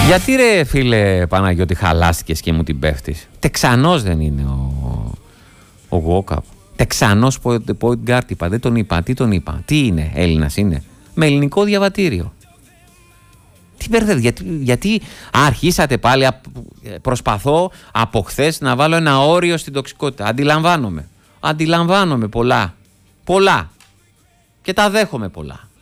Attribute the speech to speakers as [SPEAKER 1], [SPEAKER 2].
[SPEAKER 1] Γιατί ρε φίλε Παναγιώτη χαλάστηκες και μου την πέφτεις? Τεξανός δεν είναι ο Γουόκαπ? Τεξανός point guard είπα, δεν τον είπα. Τι τον είπα? Τι είναι, Έλληνας είναι? Με ελληνικό διαβατήριο. Τι μπερδεύετε, γιατί αρχίσατε πάλι? Προσπαθώ από χθες να βάλω ένα όριο στην τοξικότητα. Αντιλαμβάνομαι πολλά και τα δέχομαι πολλά.